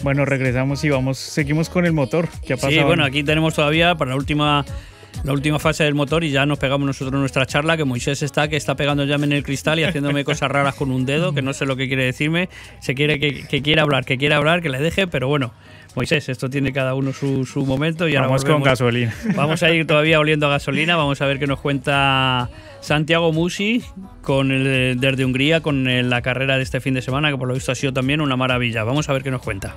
Bueno, regresamos y seguimos con el motor. ¿Qué ha pasado? Sí, bueno, aquí tenemos todavía para la última fase del motor y ya nos pegamos nosotros nuestra charla, que Moisés está pegando llame en el cristal y haciéndome cosas raras con un dedo, que no sé lo que quiere decirme. Se quiere que quiera hablar, que le deje, pero bueno, Moisés, esto tiene cada uno su momento. Y ahora vamos con gasolina. Vamos a ir todavía oliendo a gasolina, vamos a ver qué nos cuenta Santiago Musi desde Hungría con la carrera de este fin de semana, que por lo visto ha sido también una maravilla. Vamos a ver qué nos cuenta.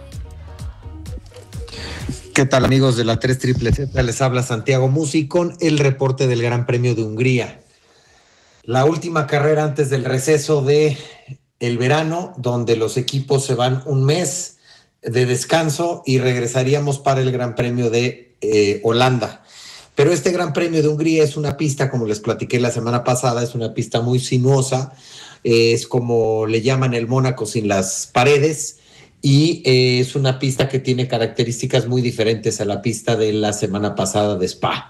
¿Qué tal, amigos de la 3 Triple Z? Les habla Santiago Musi con el reporte del Gran Premio de Hungría. La última carrera antes del receso de el verano, donde los equipos se van un mes de descanso y regresaríamos para el Gran Premio de Holanda. Pero este Gran Premio de Hungría es una pista, como les platiqué la semana pasada, es una pista muy sinuosa, es como le llaman el Mónaco sin las paredes, y es una pista que tiene características muy diferentes a la pista de la semana pasada de Spa.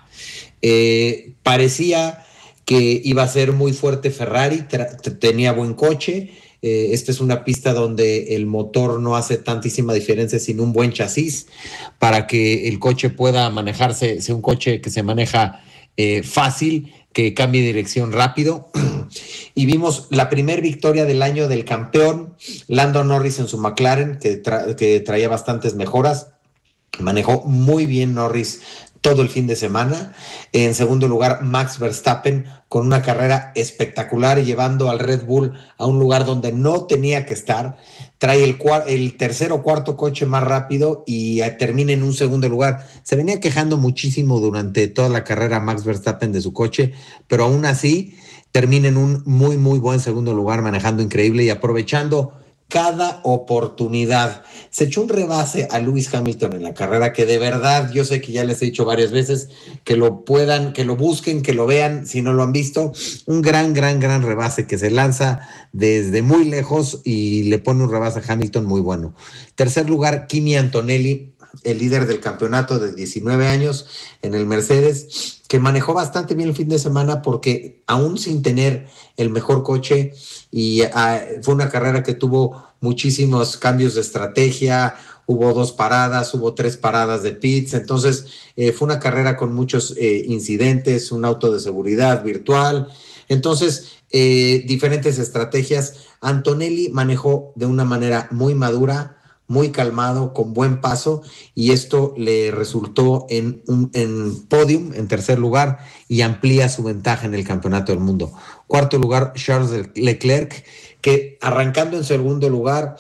Parecía que iba a ser muy fuerte Ferrari, tenía buen coche. Esta es una pista donde el motor no hace tantísima diferencia sin un buen chasis para que el coche pueda manejarse, sea un coche que se maneja fácil, que cambie dirección rápido. Y vimos la primera victoria del año del campeón, Lando Norris en su McLaren, que traía bastantes mejoras. Manejó muy bien Norris todo el fin de semana. En segundo lugar, Max Verstappen, con una carrera espectacular y llevando al Red Bull a un lugar donde no tenía que estar. Trae el tercer o cuarto coche más rápido y termina en un segundo lugar. Se venía quejando muchísimo durante toda la carrera Max Verstappen de su coche, pero aún así termina en un muy, muy buen segundo lugar, manejando increíble y aprovechando cada oportunidad. Se echó un rebase a Lewis Hamilton en la carrera que de verdad, yo sé que ya les he dicho varias veces, que lo puedan, que lo busquen, que lo vean, si no lo han visto, un gran rebase que se lanza desde muy lejos y le pone un rebase a Hamilton muy bueno. Tercer lugar, Kimi Antonelli, el líder del campeonato de 19 años en el Mercedes, que manejó bastante bien el fin de semana porque aún sin tener el mejor coche, y fue una carrera que tuvo muchísimos cambios de estrategia, hubo 2 paradas, hubo 3 paradas de pits, entonces fue una carrera con muchos incidentes, un auto de seguridad virtual, entonces diferentes estrategias. Antonelli manejó de una manera muy madura, muy calmado, con buen paso, y esto le resultó en podium, en tercer lugar, y amplía su ventaja en el campeonato del mundo. Cuarto lugar, Charles Leclerc, que arrancando en segundo lugar,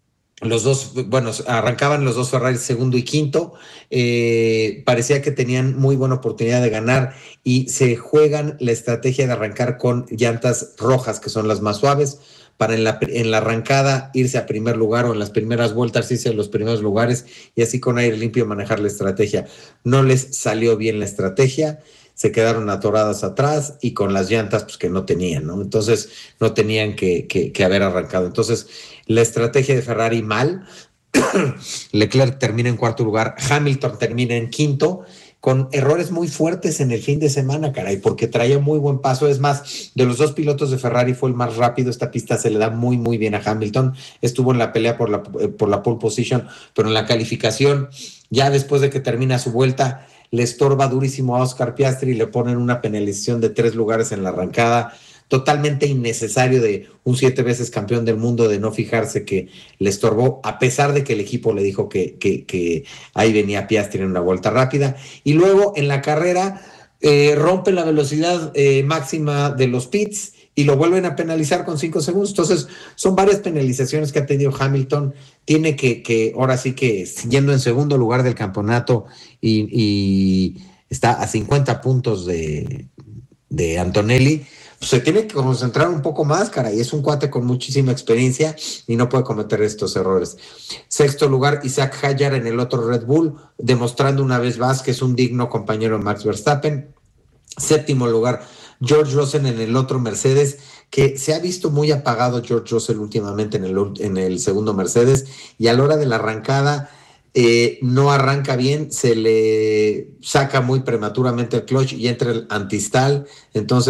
arrancaban los dos Ferrari segundo y quinto, parecía que tenían muy buena oportunidad de ganar y se juegan la estrategia de arrancar con llantas rojas, que son las más suaves, para en la arrancada irse a primer lugar o en las primeras vueltas irse a los primeros lugares y así con aire limpio manejar la estrategia. No les salió bien la estrategia, se quedaron atoradas atrás y con las llantas pues que no tenían, ¿no? Entonces no tenían que haber arrancado. Entonces la estrategia de Ferrari mal, Leclerc termina en cuarto lugar, Hamilton termina en quinto, con errores muy fuertes en el fin de semana, caray, porque traía muy buen paso. Es más, de los 2 pilotos de Ferrari fue el más rápido. Esta pista se le da muy, muy bien a Hamilton. Estuvo en la pelea por la pole position, pero en la calificación, ya después de que termina su vuelta, le estorba durísimo a Oscar Piastri y le ponen una penalización de 3 lugares en la arrancada. Totalmente innecesario de un 7 veces campeón del mundo de no fijarse que le estorbó, a pesar de que el equipo le dijo que ahí venía Piastri en una vuelta rápida. Y luego en la carrera rompe la velocidad máxima de los pits y lo vuelven a penalizar con 5 segundos. Entonces son varias penalizaciones que ha tenido Hamilton. Tiene que ahora sí que yendo en segundo lugar del campeonato y está a 50 puntos de Antonelli, se tiene que concentrar un poco más, caray, es un cuate con muchísima experiencia y no puede cometer estos errores. Sexto lugar, Isaac Hadjar en el otro Red Bull, demostrando una vez más que es un digno compañero de Max Verstappen. Séptimo lugar, George Russell en el otro Mercedes, que se ha visto muy apagado George Russell últimamente en el segundo Mercedes, y a la hora de la arrancada no arranca bien, se le saca muy prematuramente el clutch y entra el antistal, entonces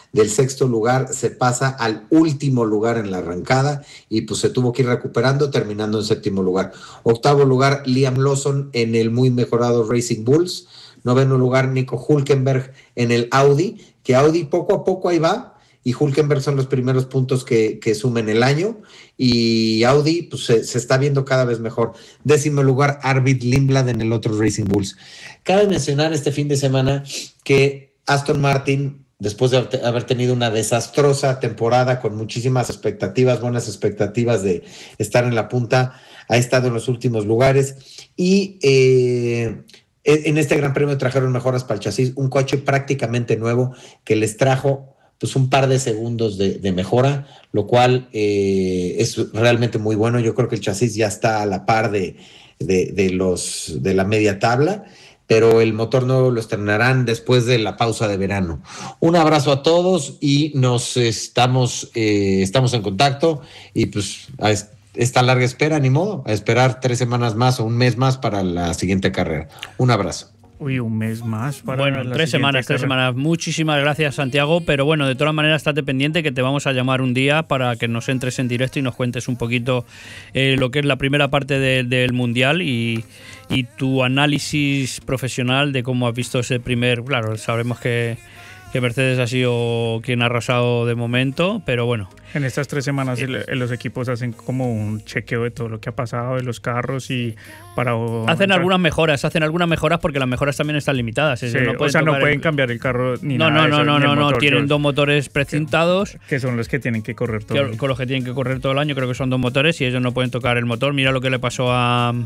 del 6º lugar se pasa al último lugar en la arrancada y pues se tuvo que ir recuperando, terminando en 7º lugar. 8º lugar, Liam Lawson en el muy mejorado Racing Bulls. 9º lugar, Nico Hülkenberg en el Audi, que Audi poco a poco ahí va, y Hülkenberg son los primeros puntos que sumen el año, y Audi pues se está viendo cada vez mejor. 10º lugar, Arvid Lindblad en el otro Racing Bulls. Cabe mencionar este fin de semana que Aston Martin, después de haber tenido una desastrosa temporada con muchísimas expectativas, buenas expectativas de estar en la punta, ha estado en los últimos lugares, y en este Gran Premio trajeron mejoras para el chasis, un coche prácticamente nuevo que les trajo pues un par de segundos de mejora, lo cual es realmente muy bueno. Yo creo que el chasis ya está a la par de la media tabla, pero el motor nuevo lo estrenarán después de la pausa de verano. Un abrazo a todos y nos estamos en contacto, y pues a esta larga espera, ni modo, a esperar 3 semanas más o un mes más para la siguiente carrera. Un abrazo. Uy, un mes más para bueno, la 3 semanas, 3 semanas. Muchísimas gracias, Santiago. Pero bueno, de todas maneras, estate pendiente que te vamos a llamar un día para que nos entres en directo y nos cuentes un poquito lo que es la primera parte del Mundial y tu análisis profesional de cómo has visto ese primer... Claro, sabemos que Mercedes ha sido quien ha arrasado de momento, pero bueno. En estas 3 semanas los equipos hacen como un chequeo de todo lo que ha pasado, de los carros, y para... Hacen algunas mejoras porque las mejoras también están limitadas. Sí, no pueden cambiar el carro ni nada. No, tienen 2 motores precintados. Que son los que tienen que correr todo el año. Con los que tienen que correr todo el año, creo que son 2 motores y ellos no pueden tocar el motor. Mira lo que le pasó al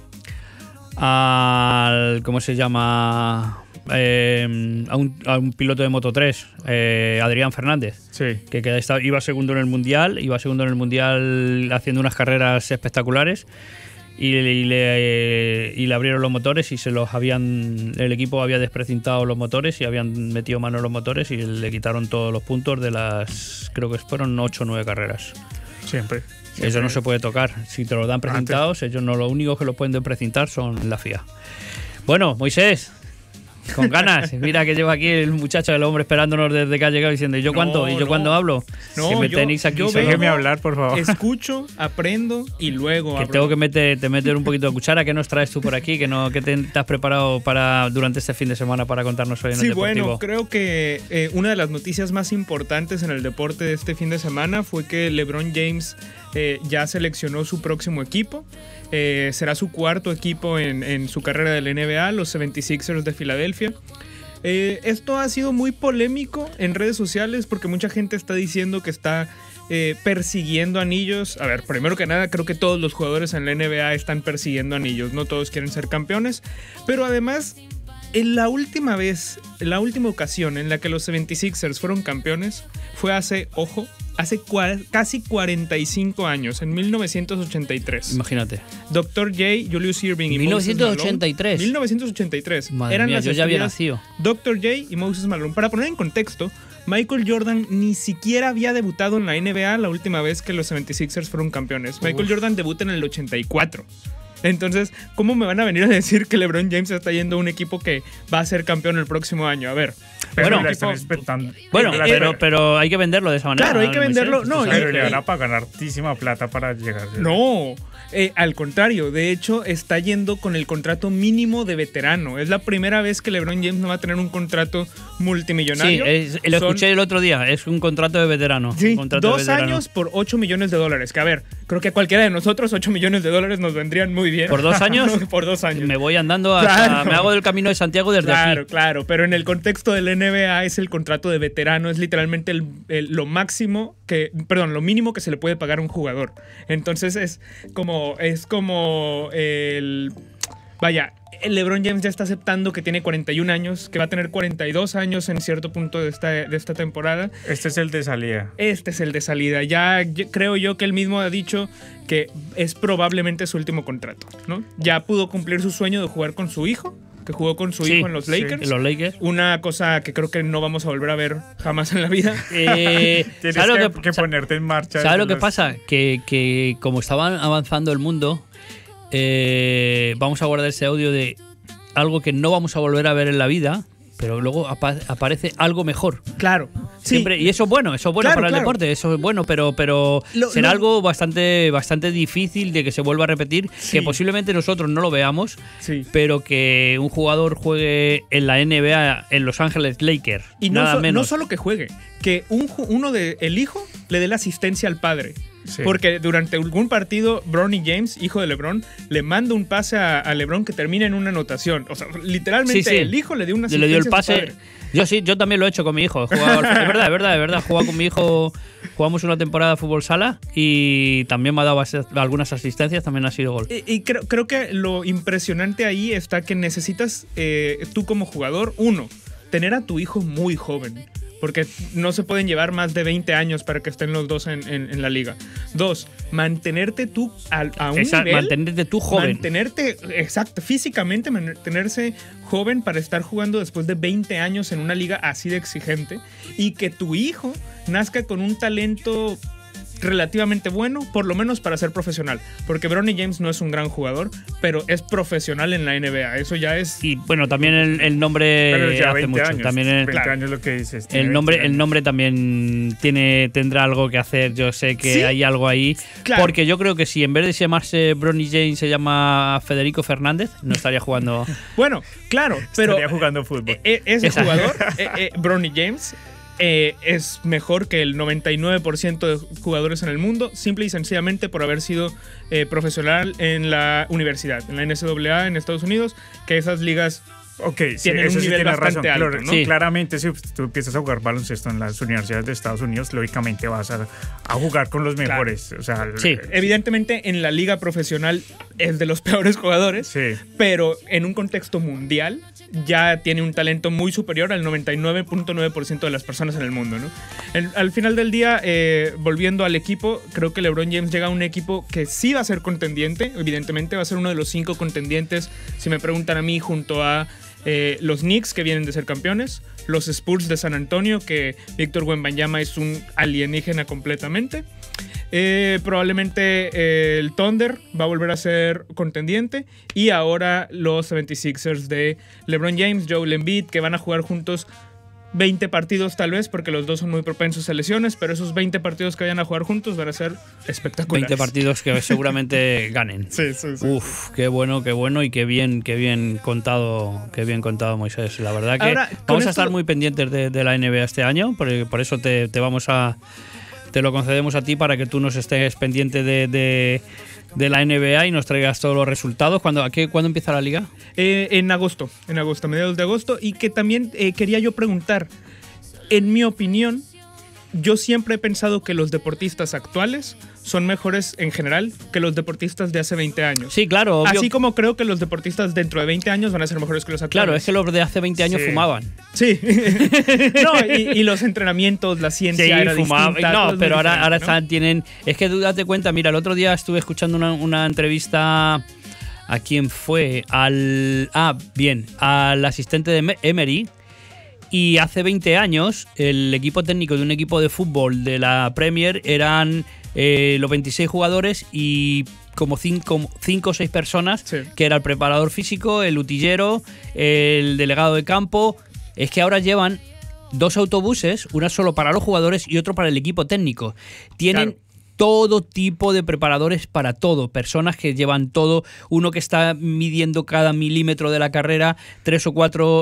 ¿cómo se llama? A un piloto de Moto 3, Adrián Fernández, sí, que iba segundo en el Mundial haciendo unas carreras espectaculares, y le abrieron los motores y el equipo había desprecintado los motores y habían metido mano en los motores y le quitaron todos los puntos de las, creo que fueron 8 o 9 carreras. Siempre. Eso no se puede tocar. Si te lo dan precintados, ellos no, lo único que lo pueden precintar son la FIA. Bueno, Moisés, con ganas. Mira que lleva aquí el muchacho, el hombre, esperándonos desde que ha llegado diciendo, ¿y yo cuándo hablo? No, que me tenéis aquí. Déjeme hablar, por favor. Escucho, aprendo y luego hablo. Tengo que meter un poquito de cuchara. ¿Qué nos traes tú por aquí? ¿Qué te has preparado durante este fin de semana para contarnos hoy en el Deportivo? Bueno, creo que una de las noticias más importantes en el deporte de este fin de semana fue que LeBron James ya seleccionó su próximo equipo. Será su 4º equipo en su carrera de la NBA, los 76ers de Filadelfia. Esto ha sido muy polémico en redes sociales porque mucha gente está diciendo que está persiguiendo anillos. A ver, primero que nada, creo que todos los jugadores en la NBA están persiguiendo anillos, no todos quieren ser campeones, pero además, en la última ocasión en la que los 76ers fueron campeones fue hace casi 45 años, en 1983. Imagínate. Dr. J, Julius Erving y 1983. 1983. Madre eran mía, las yo ya había estrellas nacido. Dr. J y Moses Malone. Para poner en contexto, Michael Jordan ni siquiera había debutado en la NBA la última vez que los 76ers fueron campeones. Michael Jordan debuta en el 84. Entonces, ¿cómo me van a venir a decir que LeBron James está yendo a un equipo que va a ser campeón el próximo año? A ver. Pero pero hay que venderlo de esa manera. Claro, hay que venderlo. No, pero le van a pagar hartísima plata para llegar. No, al contrario. De hecho, está yendo con el contrato mínimo de veterano. Es la primera vez que LeBron James no va a tener un contrato multimillonario. Sí, lo escuché el otro día. Es un contrato de veterano. Sí, contrato 2 años por $8 millones. Que a ver, creo que a cualquiera de nosotros $8 millones nos vendrían muy bien. ¿Por 2 años? Por 2 años. Me voy andando hasta... Me hago del Camino de Santiago desde aquí. Claro. Pero en el contexto del NBA es el contrato de veterano. Es literalmente lo mínimo que se le puede pagar a un jugador. Entonces es como el... Vaya, el LeBron James ya está aceptando que tiene 41 años, que va a tener 42 años en cierto punto de esta temporada. Este es el de salida. Ya creo yo que él mismo ha dicho que es probablemente su último contrato, ¿no? Ya pudo cumplir su sueño de jugar con su hijo, que jugó con su hijo en los Lakers. En los Lakers. Una cosa que creo que no vamos a volver a ver jamás en la vida. Tienes que ponerte en marcha. ¿Sabes lo que pasa? Que como estaba avanzando el mundo, vamos a guardar ese audio de algo que no vamos a volver a ver en la vida, pero luego aparece algo mejor. Claro. Siempre, y eso es bueno para el deporte, eso es bueno, pero será algo bastante difícil de que se vuelva a repetir, que posiblemente nosotros no lo veamos, pero que un jugador juegue en la NBA en Los Ángeles Lakers, y nada menos. No solo que juegue, que el hijo le dé la asistencia al padre. Sí. Porque durante algún partido, Bronny James, hijo de LeBron, le manda un pase a LeBron que termina en una anotación. O sea, literalmente el hijo le dio una asistencia. Le dio el pase. Yo también lo he hecho con mi hijo. Es verdad. Jugaba con mi hijo, jugamos una temporada de fútbol sala y también me ha dado algunas asistencias, también ha sido gol. Y creo que lo impresionante ahí está que necesitas, tú como jugador, tener a tu hijo muy joven. Porque no se pueden llevar más de 20 años para que estén los dos en la liga. 2, mantenerte tú a un nivel. Mantenerte tú joven. Físicamente mantenerse joven para estar jugando después de 20 años en una liga así de exigente. Y que tu hijo nazca con un talento relativamente bueno, por lo menos para ser profesional, porque Bronny James no es un gran jugador, pero es profesional en la NBA, eso ya es... Y bueno, también el nombre pero ya hace 20 mucho. Años, también 20 años lo que dices. El nombre también tendrá algo que hacer, yo sé que hay algo ahí, porque yo creo que si en vez de llamarse Bronny James se llama Federico Fernández, no estaría jugando... Bueno, claro, pero... Estaría jugando fútbol. Ese jugador, Bronny James... es mejor que el 99% de jugadores en el mundo, simple y sencillamente por haber sido profesional en la universidad, en la NCAA en Estados Unidos, que esas ligas tienen un nivel bastante alto, ¿no? Claramente, si tú empiezas a jugar baloncesto en las universidades de Estados Unidos, lógicamente vas a jugar con los mejores. O sea, evidentemente en la liga profesional es de los peores jugadores, pero en un contexto mundial ya tiene un talento muy superior al 99.9% de las personas en el mundo, ¿no? Al final del día, volviendo al equipo, creo que LeBron James llega a un equipo que sí va a ser contendiente, evidentemente va a ser uno de los 5 contendientes, si me preguntan a mí, junto a los Knicks, que vienen de ser campeones, los Spurs de San Antonio, que Víctor Wembanyama es un alienígena completamente. Probablemente el Thunder va a volver a ser contendiente, y ahora los 76ers de LeBron James, Joel Embiid, que van a jugar juntos 20 partidos tal vez, porque los dos son muy propensos a lesiones, pero esos 20 partidos que vayan a jugar juntos van a ser espectaculares. 20 partidos que seguramente ganen. Sí. Uf, qué bueno y qué bien contado Moisés. La verdad que ahora, vamos a estar muy pendientes de la NBA este año, por eso te lo concedemos a ti, para que tú nos estés pendiente de la NBA y nos traigas todos los resultados. ¿Cuándo empieza la liga? En agosto, mediados de agosto. Y que también quería yo preguntar, en mi opinión, yo siempre he pensado que los deportistas actuales son mejores en general que los deportistas de hace 20 años. Sí, claro. Obvio. Así como creo que los deportistas dentro de 20 años van a ser mejores que los actuales. Claro, es que los de hace 20 años fumaban. Sí. y los entrenamientos, la ciencia era distinta. No, pero ahora tienen... Es que tú date cuenta, mira, el otro día estuve escuchando una entrevista... ¿A quién fue? Al asistente de Emery. Y hace 20 años, el equipo técnico de un equipo de fútbol de la Premier eran los 26 jugadores y como 5 o 6 personas, que era el preparador físico, el utillero, el delegado de campo. Es que ahora llevan 2 autobuses, una solo para los jugadores y otro para el equipo técnico. Tienen todo tipo de preparadores para todo, personas que llevan todo, uno que está midiendo cada milímetro de la carrera, 3 o 4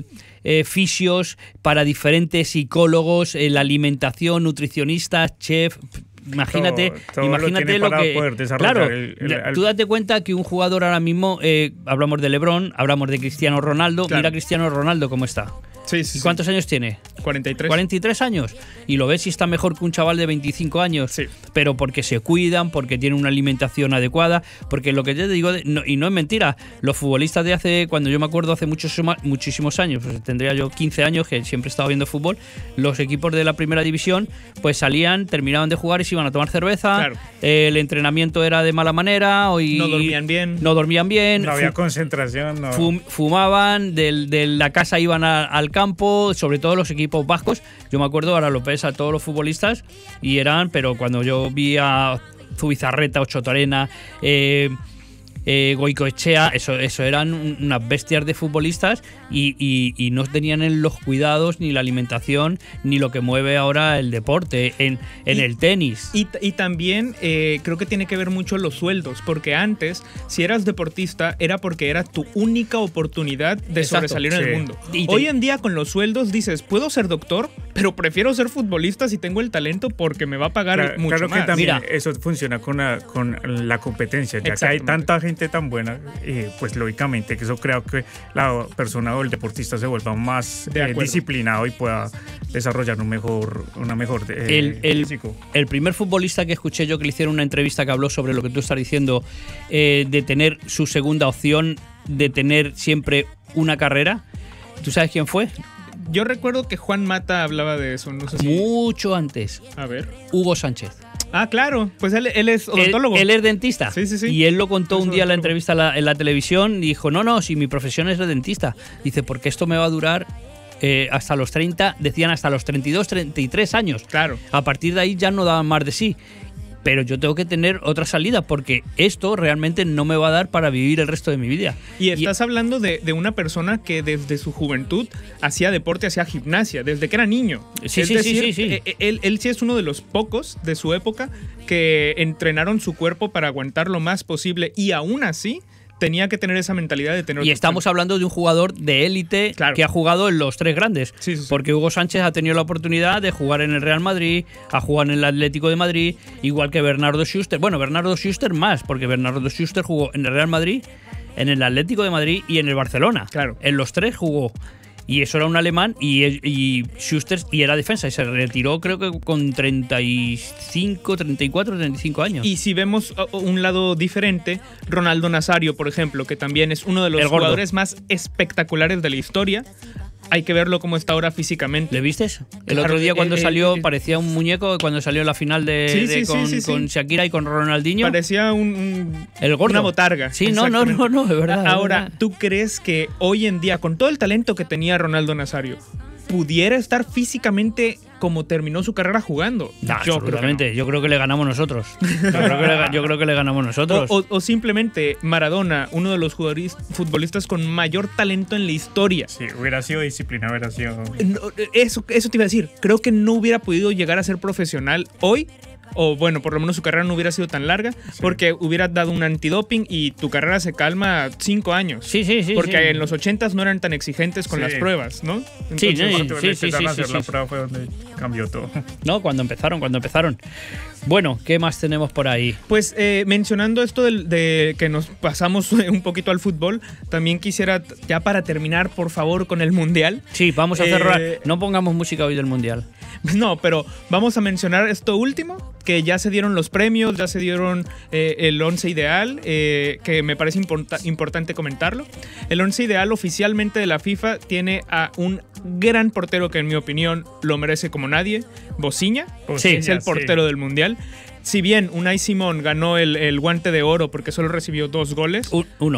fisios para diferentes psicólogos, la alimentación, nutricionistas, chef. Imagínate lo que... Claro, tú date cuenta que un jugador ahora mismo, hablamos de LeBron, hablamos de Cristiano Ronaldo, mira Cristiano Ronaldo cómo está. Sí. ¿Cuántos años tiene? 43. 43 años. Y lo ves y está mejor que un chaval de 25 años. Sí. Pero porque se cuidan, porque tienen una alimentación adecuada, porque lo que te digo, y no es mentira, los futbolistas de hace, cuando yo me acuerdo, hace muchísimos años, pues tendría yo 15 años, que siempre he estado viendo fútbol, los equipos de la primera división, pues salían, terminaban de jugar y se iban a tomar cerveza. Claro. El entrenamiento era de mala manera. No dormían bien. No había concentración. Fumaban, de la casa iban al campo, sobre todo los equipos vascos. Yo me acuerdo, ahora lo ves a todos los futbolistas y eran, pero cuando yo vi a Zubizarreta, Ochotorena, Goicoechea, eso eran unas bestias de futbolistas y no tenían los cuidados, ni la alimentación, ni lo que mueve ahora el deporte en el tenis. Y también creo que tiene que ver mucho los sueldos, porque antes, si eras deportista, era porque era tu única oportunidad de sobresalir en el mundo. Hoy en día, con los sueldos, dices, puedo ser doctor, pero prefiero ser futbolista si tengo el talento porque me va a pagar mucho claro más. Que también eso funciona con la competencia, ya que hay tanta gente tan buena, pues lógicamente que eso crea que la persona o el deportista se vuelva más disciplinado y pueda desarrollar una mejor físico. El primer futbolista que escuché yo que le hicieron una entrevista que habló sobre lo que tú estás diciendo, de tener su segunda opción, de tener siempre una carrera, ¿tú sabes quién fue? Yo recuerdo que Juan Mata hablaba de eso, no sé si... Mucho antes. A ver. Hugo Sánchez. Ah, claro, pues él es odontólogo. Él es dentista. Sí. Y él lo contó un día en la entrevista en la televisión. Dijo, no, si mi profesión es de dentista. Dice, porque esto me va a durar hasta los 30, decían hasta los 32, 33 años. Claro. A partir de ahí ya no daban más de sí. Pero yo tengo que tener otra salida porque esto realmente no me va a dar para vivir el resto de mi vida. Y estás hablando de una persona que desde su juventud hacía deporte, hacía gimnasia, desde que era niño. Sí. Él sí es uno de los pocos de su época que entrenaron su cuerpo para aguantar lo más posible y aún así tenía que tener esa mentalidad de tener... Y estamos hablando de un jugador de élite que ha jugado en los tres grandes. Sí. Porque Hugo Sánchez ha tenido la oportunidad de jugar en el Real Madrid, a jugar en el Atlético de Madrid, igual que Bernardo Schuster. Bueno, Bernardo Schuster más, porque Bernardo Schuster jugó en el Real Madrid, en el Atlético de Madrid y en el Barcelona. Claro. En los tres jugó. Y eso era un alemán y Schuster y era defensa y se retiró creo que con 34, 35 años. Y si vemos un lado diferente, Ronaldo Nazario, por ejemplo, que también es uno de los jugadores más espectaculares de la historia. Hay que verlo cómo está ahora físicamente. ¿Le vistes? El otro día cuando salió parecía un muñeco cuando salió en la final con Shakira y con Ronaldinho. Parecía el gordo. Una botarga. Sí, no, es verdad. Ahora, es verdad. ¿tú crees que hoy en día, con todo el talento que tenía Ronaldo Nazario, pudiera estar físicamente como terminó su carrera jugando? No, absolutamente. Yo creo que le ganamos nosotros. Yo creo que le ganamos nosotros. O simplemente Maradona, uno de los futbolistas con mayor talento en la historia. Sí, hubiera sido disciplina, hubiera sido... Eso te iba a decir. Creo que no hubiera podido llegar a ser profesional hoy. O bueno, por lo menos su carrera no hubiera sido tan larga, porque hubiera dado un antidoping y tu carrera se calma 5 años. Sí. Porque en los 80s no eran tan exigentes con las pruebas, ¿no? Entonces, la prueba fue donde cambió todo. No, cuando empezaron. Bueno, ¿qué más tenemos por ahí? Pues mencionando esto de que nos pasamos un poquito al fútbol, también quisiera, ya para terminar, por favor, con el Mundial. Sí, vamos a cerrar. No pongamos música hoy del Mundial. No, pero vamos a mencionar esto último, que ya se dieron los premios, ya se dieron el 11 ideal, que me parece importante comentarlo. El 11 ideal oficialmente de la FIFA tiene a un gran portero que en mi opinión lo merece como nadie, Bosinha, es el portero del Mundial. Si bien Unai Simón ganó el guante de oro porque solo recibió 2 goles.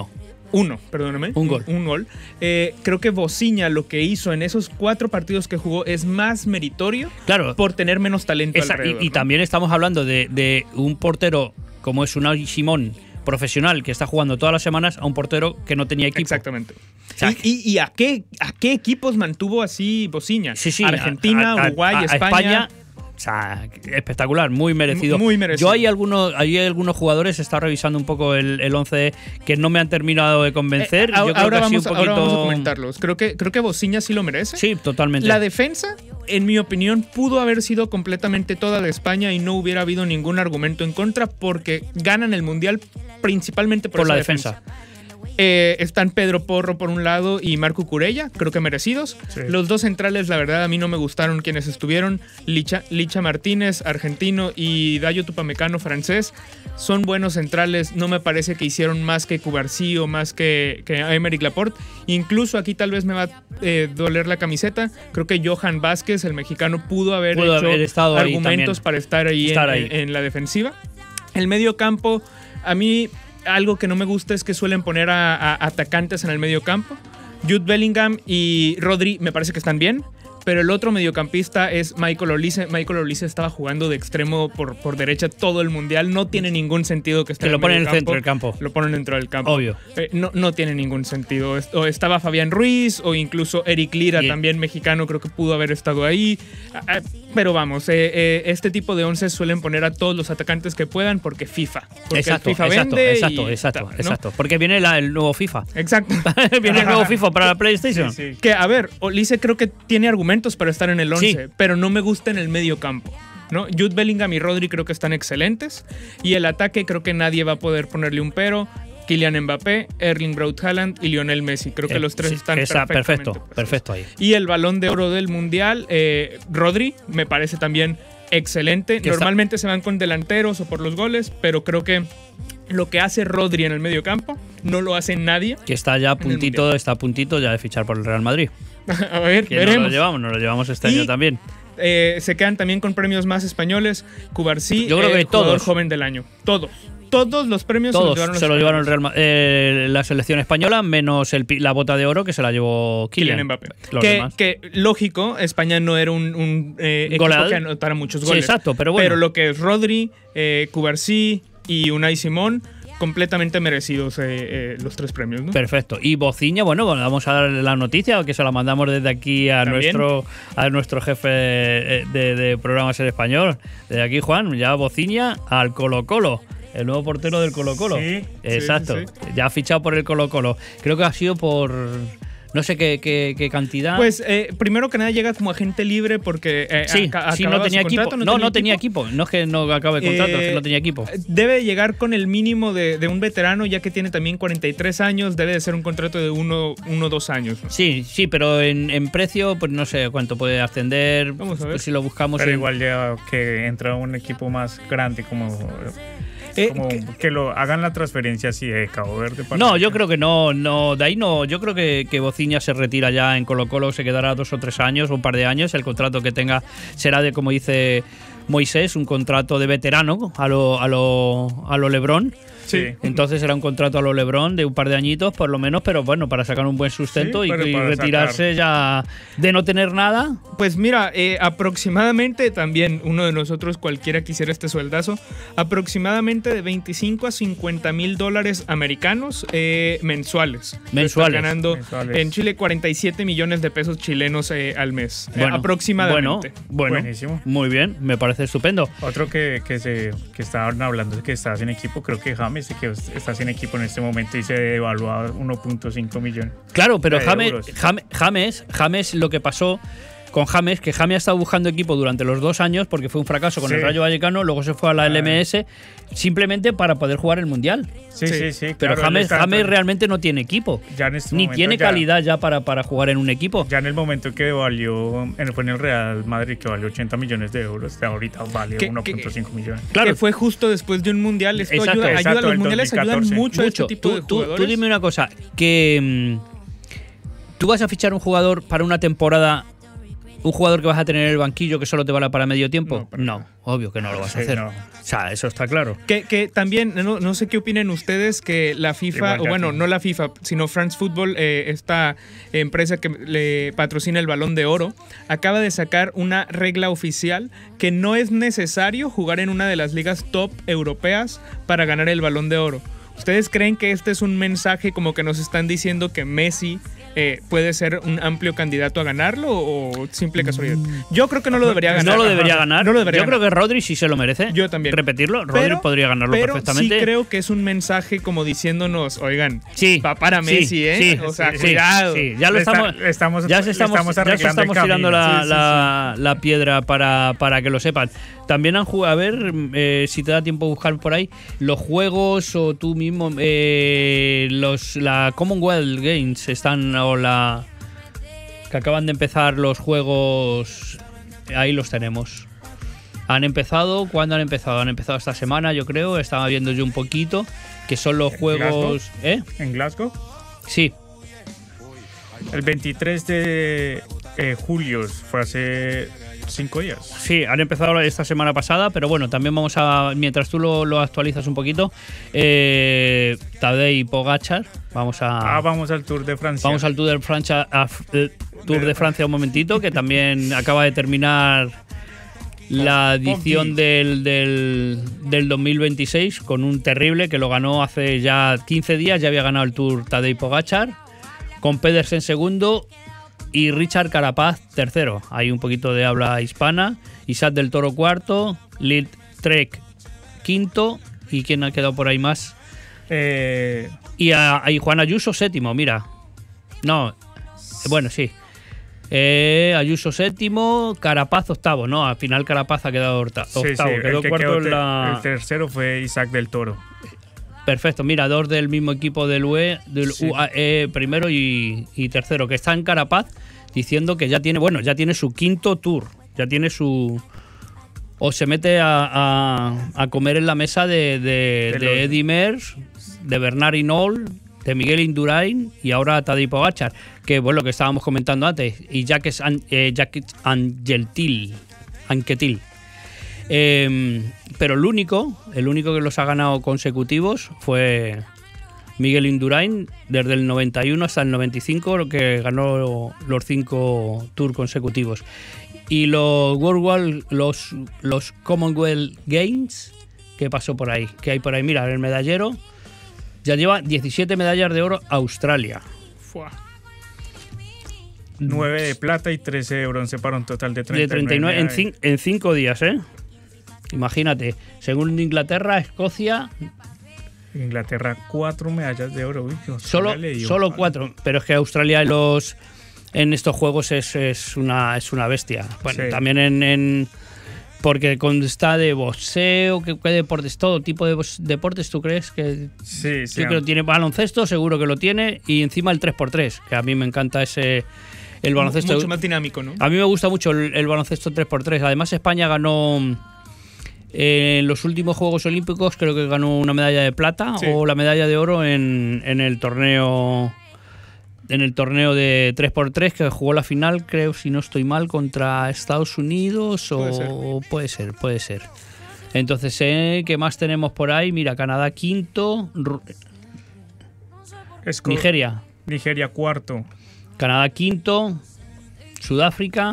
Un gol. Creo que Bosinha lo que hizo en esos 4 partidos que jugó es más meritorio por tener menos talento alrededor. Y también estamos hablando de un portero como es Unai Simón, profesional, que está jugando todas las semanas, a un portero que no tenía equipo. Exactamente. ¿Y a qué equipos mantuvo así Bosinha? Sí, Argentina, Uruguay, España. O sea, espectacular, muy merecido. Muy merecido. Yo hay algunos jugadores, he estado revisando un poco el 11 que no me han terminado de convencer. Ahora vamos a comentarlos. Creo que Bosinha sí lo merece. Sí, totalmente. La defensa, en mi opinión, pudo haber sido completamente toda de España y no hubiera habido ningún argumento en contra porque ganan el Mundial principalmente por la defensa. Están Pedro Porro por un lado y Marco Curella, creo que merecidos. Sí. Los 2 centrales, la verdad, a mí no me gustaron quienes estuvieron. Licha Martínez, argentino, y Dayo Tupamecano, francés. Son buenos centrales, no me parece que hicieron más que Cubarsí o más que Aymeric Laporte. Incluso aquí tal vez me va a doler la camiseta. Creo que Johan Vázquez, el mexicano, pudo haber hecho argumentos para estar ahí en la defensiva. El medio campo, a mí... Algo que no me gusta es que suelen poner a atacantes en el medio campo. Jude Bellingham y Rodri me parece que están bien, pero el otro mediocampista es Michael Olise. Michael Olise estaba jugando de extremo por derecha todo el mundial. No tiene ningún sentido que esté lo ponen en el centro del campo. Lo ponen dentro del campo. Obvio. No tiene ningún sentido. O estaba Fabián Ruiz o incluso Eric Lira, también mexicano, creo que pudo haber estado ahí. Pero vamos, este tipo de 11 suelen poner a todos los atacantes que puedan porque FIFA. Porque FIFA vende. Exacto. Porque viene el nuevo FIFA. Exacto. Viene el nuevo FIFA para la PlayStation. Sí. Que, a ver, Olise creo que tiene argumentos para estar en el 11, pero no me gusta en el medio campo, ¿no? Jude Bellingham y Rodri creo que están excelentes. Y el ataque creo que nadie va a poder ponerle un pero. Kylian Mbappé, Erling Braut Haaland y Lionel Messi. Creo que los tres están perfecto ahí. Y el Balón de Oro del Mundial, Rodri, me parece también excelente. Normalmente se van con delanteros o por los goles, pero creo que lo que hace Rodri en el medio campo no lo hace nadie. Que está ya a puntito ya de fichar por el Real Madrid. A ver, veremos. Nos lo llevamos este año también. Se quedan también con premios más españoles. Cubarsí, yo creo que jugador joven del año. Todos los premios se lo llevaron la selección española, menos la bota de oro que se la llevó Kylian Mbappé. Que lógico, España no era un equipo que anotara muchos goles. Sí, exacto, pero bueno. Pero lo que es Rodri, Cubarsí y Unai Simón, completamente merecidos los tres premios, ¿no? Perfecto. Y Bociña, bueno, vamos a dar la noticia, que se la mandamos desde aquí a nuestro jefe de programas en español. Desde aquí, Juan, ya Bociña al Colo-Colo. El nuevo portero del Colo-Colo. Sí, exacto. Sí. Ya ha fichado por el Colo-Colo. Creo que ha sido por no sé qué cantidad. Pues primero que nada llega como agente libre porque no tenía equipo. No tenía equipo. No es que no acabe el contrato, es que no tenía equipo. Debe llegar con el mínimo de un veterano, ya que tiene también 43 años. Debe de ser un contrato de 1 o 2 años, ¿no? Sí, pero en precio, pues no sé cuánto puede ascender. Vamos a ver. Pues si lo buscamos. Pero igual ya que entra un equipo más grande como que lo hagan la transferencia así de Cabo Verde. No, yo creo que no, de ahí no. Yo creo que Bociña se retira ya en Colo-Colo, se quedará 2 o 3 años, un par de años. El contrato que tenga será de, como dice Moisés, un contrato de veterano a lo LeBron. Sí. Entonces será un contrato a lo LeBron de un par de añitos por lo menos, pero bueno, para sacar un buen sustento y retirarse ya de no tener nada. Pues mira, aproximadamente también uno de nosotros, cualquiera quisiera este sueldazo, aproximadamente de 25 a 50 mil dólares americanos mensuales. Está ganando en Chile 47 millones de pesos chilenos al mes, aproximadamente. Bueno, buenísimo. Muy bien, me parece estupendo. Otro que estaban hablando de que estaba sin equipo, creo que James, que está sin equipo en este momento y se evalúa 1.5 millones. Claro, pero James, lo que pasó con James, que James ha estado buscando equipo durante los 2 años porque fue un fracaso con el Rayo Vallecano, luego se fue a la LMS simplemente para poder jugar el Mundial. Sí. Pero claro, James realmente no tiene equipo. Ya en este ni momento tiene calidad ya para jugar en un equipo. Ya en el momento que fue en el Real Madrid, que valió 80 millones de euros, ahorita vale 1.5 millones. Claro, que fue justo después de un Mundial. Esto ayuda, los mundiales 2014. Ayudan mucho a este tipo de jugadores. Tú dime una cosa, que tú vas a fichar un jugador para una temporada, un jugador que vas a tener en el banquillo que solo te vale para medio tiempo. No, obvio que no lo vas a hacer. No. O sea, eso está claro. Que también, no sé qué opinen ustedes, que la FIFA, no la FIFA, sino France Football, esta empresa que le patrocina el Balón de Oro, acaba de sacar una regla oficial que no es necesario jugar en una de las ligas top europeas para ganar el Balón de Oro. ¿Ustedes creen que este es un mensaje como que nos están diciendo que Messi puede ser un amplio candidato a ganarlo o simple casualidad? Yo creo que no lo debería ganar. No lo debería ganar. Yo creo que Rodri sí se lo merece. Yo también. Repetirlo, Rodri podría ganarlo perfectamente. Sí creo que es un mensaje como diciéndonos, oigan, va para Messi, o sea, cuidado. Sí, ya estamos tirando la piedra para que lo sepan. También han jugado, a ver si te da tiempo de buscar por ahí los juegos o tú mismo, la Commonwealth Games están, que acaban de empezar los juegos, ahí los tenemos. Han empezado, ¿cuándo han empezado? Han empezado esta semana, yo creo, estaba viendo yo un poquito, que son los juegos... ¿En Glasgow? Sí. El 23 de julio, fue hace 5 días. Sí, han empezado esta semana pasada, pero bueno, también vamos a, mientras tú lo actualizas un poquito, Tadej Pogačar, vamos al Tour de Francia. Vamos al Tour de Francia Tour de Francia un momentito, que también acaba de terminar la edición del 2026 con un terrible que lo ganó hace ya 15 días. Ya había ganado el Tour Tadej Pogačar, con Pedersen segundo y Richard Carapaz tercero. Hay un poquito de habla hispana. Isaac del Toro cuarto, Lil Trek quinto. ¿Y quién ha quedado por ahí más? Y Juan Ayuso séptimo, mira. No, bueno, sí. Ayuso séptimo, Carapaz octavo. No, al final Carapaz ha quedado octavo. Sí, quedó cuarto en la... El tercero fue Isaac del Toro. Perfecto, mira, dos del mismo equipo del UAE primero y tercero, que está en Carapaz diciendo que ya tiene su quinto Tour. Ya tiene su... O se mete a comer en la mesa de Eddy Merckx, de Bernard Hinault, de Miguel Indurain y ahora Tadej Pogačar, que bueno, lo que estábamos comentando antes, y Jacques Anquetil. Pero el único que los ha ganado consecutivos fue Miguel Indurain, desde el 91 hasta el 95, lo que ganó los 5 Tours consecutivos. Y los Commonwealth Games, ¿qué pasó por ahí? ¿Qué hay por ahí? Mira, el medallero ya lleva 17 medallas de oro Australia. Fua. 9 de plata y 13 de bronce para un total de 39 en 5 días, ¿eh? Imagínate, según Inglaterra, Escocia... Inglaterra 4 medallas de oro. Uy, solo 4, pero es que Australia en estos juegos es una bestia. Bueno, sí. También porque consta de boxeo, ¿qué deportes? Todo tipo de deportes, ¿tú crees que...? Sí. Yo creo que tiene baloncesto, seguro que lo tiene, y encima el 3x3, que a mí me encanta el baloncesto. Mucho más dinámico, ¿no? A mí me gusta mucho el baloncesto 3x3. Además, España ganó... en los últimos Juegos Olímpicos creo que ganó una medalla de plata, sí, o la medalla de oro en el torneo de 3x3 que jugó la final, creo, si no estoy mal, contra Estados Unidos o puede ser. Entonces, ¿qué más tenemos por ahí? Mira, Canadá quinto, Nigeria cuarto, Canadá quinto, Sudáfrica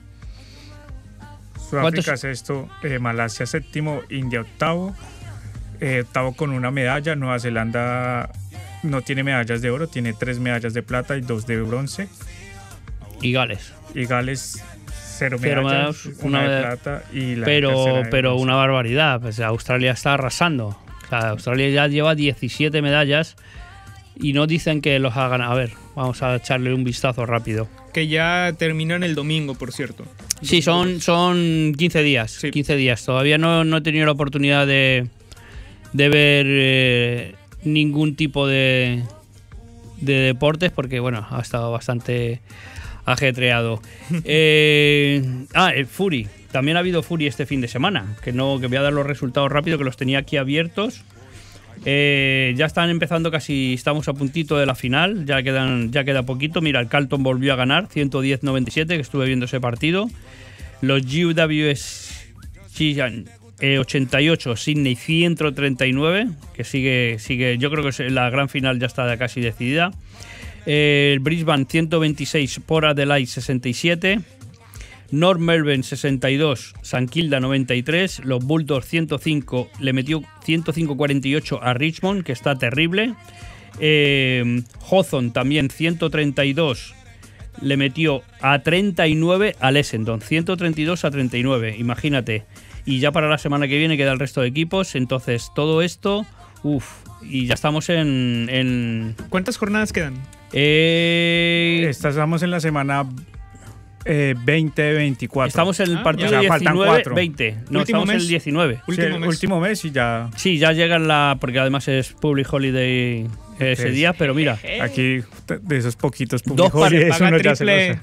sexto, Malasia séptimo, India octavo, octavo con una medalla. Nueva Zelanda no tiene medallas de oro, tiene 3 medallas de plata y 2 de bronce. Y Gales 0 medallas, una de plata y la pero una barbaridad. Pues Australia está arrasando. O sea, Australia ya lleva 17 medallas y no dicen que los hagan. A ver, vamos a echarle un vistazo rápido. Que ya terminan el domingo, por cierto. Sí, son 15 días. Sí. 15 días. Todavía no he tenido la oportunidad de ver ningún tipo de deportes porque, bueno, ha estado bastante ajetreado. El Fury. También ha habido Fury este fin de semana. Que voy a dar los resultados rápido, que los tenía aquí abiertos. Ya están empezando casi, estamos a puntito de la final, ya queda poquito. Mira, el Carlton volvió a ganar 110-97, que estuve viendo ese partido. Los GWS 88, Sydney 139, que sigue, yo creo que la gran final ya está casi decidida. El Brisbane 126 por Adelaide 67. North Melbourne 62, St Kilda 93, los Bulldogs 105, le metió 105-48 a Richmond, que está terrible. Hawthorn también 132, le metió a 39 al Essendon, 132-39, imagínate. Y ya para la semana que viene queda el resto de equipos, entonces todo esto, y ya estamos en... ¿Cuántas jornadas quedan? Estamos en la semana 20-24. Estamos en el partido 19-20. No, estamos en el 19. Último mes y ya. Sí, ya llegan porque además es Public Holiday ese día, pero mira. Aquí, de esos poquitos Public Holidays, uno ya se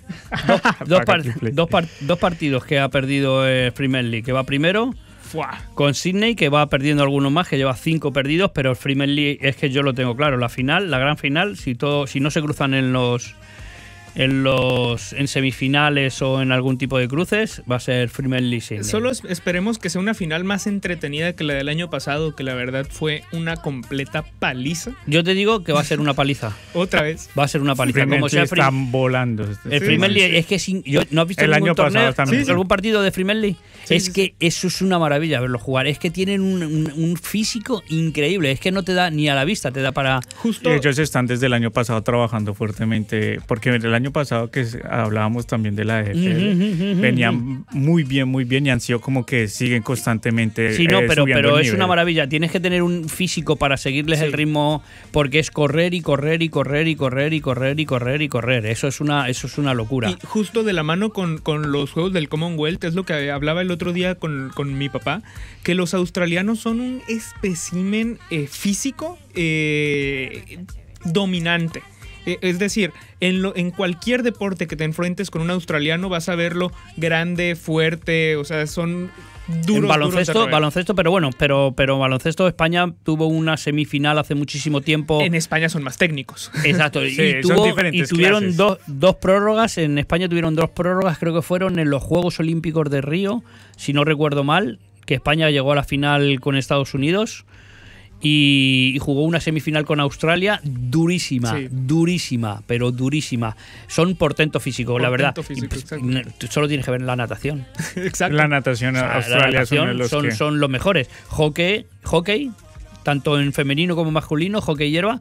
dos partidos que ha perdido Premier League, que va primero. Con Sydney, que va perdiendo algunos más, que lleva 5 perdidos, pero el Premier League es que yo lo tengo claro. La gran final, si no se cruzan en en semifinales o en algún tipo de cruces, va a ser Friendly Sydney. Solo esperemos que sea una final más entretenida que la del año pasado, que la verdad fue una completa paliza. Yo te digo que va a ser una paliza. Otra vez. Va a ser una paliza. Como sea, están volando. El Friendly es que ¿no has visto el ningún año torneo, pasado también. algún partido de Friendly? Sí, es que eso es una maravilla verlo jugar. Es que tienen un físico increíble. Es que no te da ni a la vista, te da para... Justo. Ellos están desde el año pasado trabajando fuertemente, porque el año pasado que hablábamos también de la EFL, venían muy bien y han sido como que siguen constantemente Sí, no, pero es nivel. una maravilla. Tienes que tener un físico para seguirles el ritmo, porque es correr y correr y correr y correr y correr y correr y correr. Eso es una locura. Y justo de la mano con los Juegos del Commonwealth, es lo que hablaba el otro día con mi papá, que los australianos son un espécimen físico dominante. Es decir, en cualquier deporte que te enfrentes con un australiano vas a verlo grande, fuerte, o sea, son duros. En baloncesto, pero bueno, pero baloncesto España tuvo una semifinal hace muchísimo tiempo. En España son más técnicos. Exacto, Sí, y tuvieron dos prórrogas. En España tuvieron 2 prórrogas, creo que fueron en los Juegos Olímpicos de Río, si no recuerdo mal, que España llegó a la final con Estados Unidos. Y jugó una semifinal con Australia durísima, pero durísima. Son portento físico, la verdad. Físico, tú solo tienes que ver la natación. Exacto. La natación, Australia son los mejores. Hockey, tanto en femenino como masculino, hockey hierba,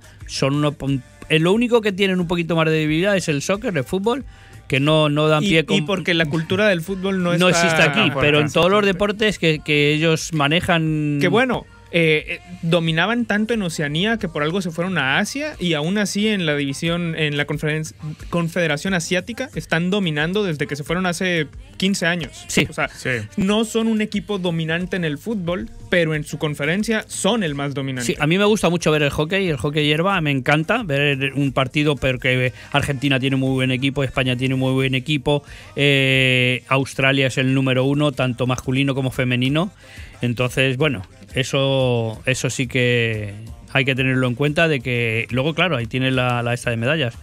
lo único que tienen un poquito más de debilidad es el soccer, el fútbol, que no dan pie con... Y porque la cultura del fútbol no existe aquí, pero en todos los deportes que ellos manejan... Que bueno... dominaban tanto en Oceanía que por algo se fueron a Asia, y aún así en la división, en la Confederación Asiática, están dominando desde que se fueron hace 15 años. Sí. O sea, no son un equipo dominante en el fútbol, pero en su conferencia son el más dominante. Sí, a mí me gusta mucho ver el hockey hierba, me encanta ver un partido porque Argentina tiene muy buen equipo, España tiene muy buen equipo, Australia es el número 1, tanto masculino como femenino. Entonces, bueno, eso sí que hay que tenerlo en cuenta, de que luego, claro, ahí tiene la esta de medallas.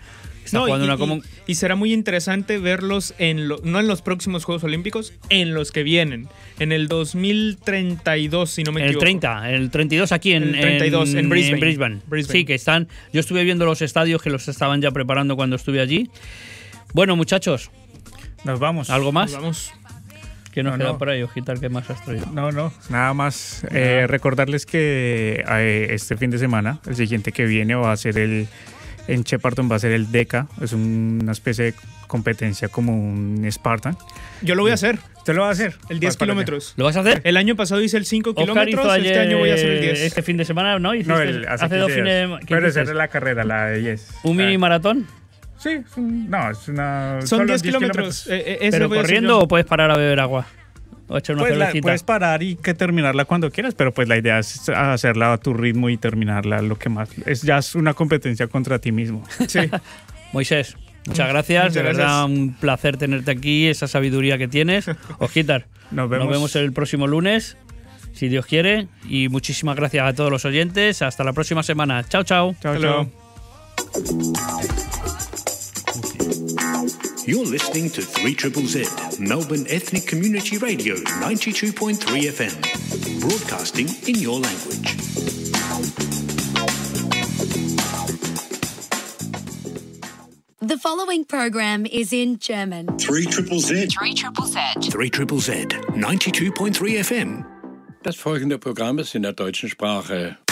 Y será muy interesante verlos no en los próximos Juegos Olímpicos, en los que vienen. En el 2032, si no me equivoco. El 32 aquí en Brisbane. Sí, que están... Yo estuve viendo los estadios que los estaban ya preparando cuando estuve allí. Bueno, muchachos. Nos vamos. ¿Algo más? Nos vamos. ¿Qué nos queda por ahí, Ojitar? ¿Qué más has traído? No, nada más. Recordarles que este fin de semana, el siguiente que viene, va a ser en Shepparton va a ser el DECA. Es una especie de competencia como un Spartan. Yo lo voy a hacer. ¿Usted lo va a hacer? El 10 kilómetros. ¿Lo vas a hacer? El año pasado hice el 5 Oscar kilómetros, este año voy a hacer el 10. Este fin de semana, ¿no? Hace 2 fines de semana. Pero esa es la carrera, la de 10. ¿Un mini maratón? Sí, es una... Son 10 kilómetros. ¿Pero corriendo o puedes parar a beber agua? O echar una cervecita. Puedes parar y terminarla cuando quieras, pero pues la idea es hacerla a tu ritmo y terminarla lo que más. Ya es una competencia contra ti mismo. Sí. Moisés, muchas gracias. De verdad, un placer tenerte aquí, esa sabiduría que tienes. Ojitar, nos vemos el próximo lunes, si Dios quiere. Y muchísimas gracias a todos los oyentes. Hasta la próxima semana. Chao, chao. Chao. You're listening to 3ZZZ, Melbourne Ethnic Community Radio, 92.3 FM, broadcasting in your language. The following program is in German. 3ZZZ. 3ZZZ. 3ZZZ, 92.3 FM. Das folgende Programm ist in der deutschen Sprache